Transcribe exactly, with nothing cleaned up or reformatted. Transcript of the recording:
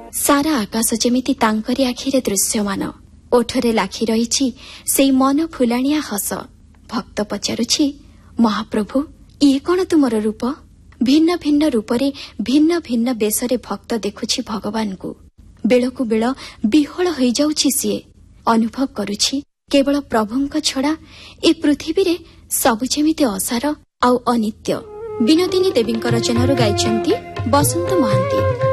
सारा आकाश जेमिति तांकरी आखिरे दृश्यमान ओठरे लाखी रहिछि सेई मन फुलाणिया हस। भक्त पचारुछि महाप्रभु इए कण तुमर रूप? भिन्न भिन्न रूपरे भिन्न भिन्न बेशरे भक्त देखुछि भगवान को। बेलकु बेल विह्वल होई जाउछि सिए। अनुभव करुछि केवल प्रभुंक छड़ा ए पृथ्वी रे सबु जेमिति असार आउ अनित्य। विनोदिनी देवींक रचनारु गाइछन्ति बसंत महांती।